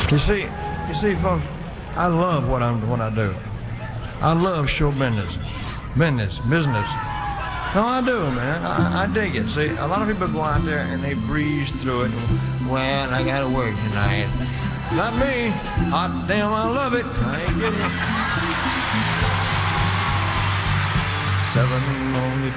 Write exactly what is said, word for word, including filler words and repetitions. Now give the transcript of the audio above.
You see, you see, folks, I love what I'm what I do. I love show business, business, business. No, I do, man. I, I dig it. See, a lot of people go out there and they breeze through it. Well, I gotta work tonight. Not me. Hot damn, I love it. I ain't kidding you. Seven lonely